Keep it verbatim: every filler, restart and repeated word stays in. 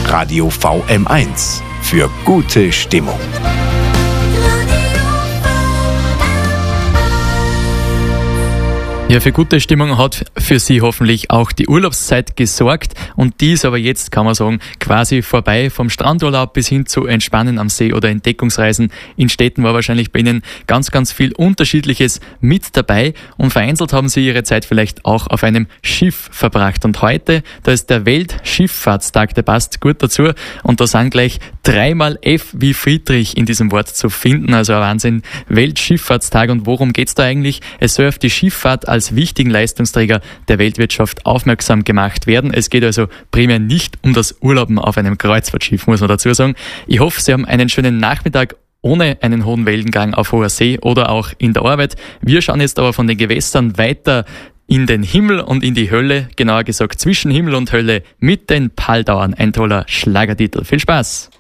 Radio V M eins. Für gute Stimmung. Ja, für gute Stimmung hat für Sie hoffentlich auch die Urlaubszeit gesorgt und die ist aber jetzt, kann man sagen, quasi vorbei. Vom Strandurlaub bis hin zu Entspannen am See oder Entdeckungsreisen in Städten war wahrscheinlich bei Ihnen ganz, ganz viel Unterschiedliches mit dabei und vereinzelt haben Sie Ihre Zeit vielleicht auch auf einem Schiff verbracht. Und heute, da ist der Weltschifffahrtstag, der passt gut dazu und da sind gleich dreimal F wie Friedrich in diesem Wort zu finden, also ein Wahnsinn. Weltschifffahrtstag, und worum geht's da eigentlich? Es soll auf die Schifffahrt als als wichtigen Leistungsträger der Weltwirtschaft aufmerksam gemacht werden. Es geht also primär nicht um das Urlauben auf einem Kreuzfahrtschiff, muss man dazu sagen. Ich hoffe, Sie haben einen schönen Nachmittag ohne einen hohen Wellengang auf hoher See oder auch in der Arbeit. Wir schauen jetzt aber von den Gewässern weiter in den Himmel und in die Hölle, genauer gesagt zwischen Himmel und Hölle mit den Paldauern. Ein toller Schlagertitel. Viel Spaß!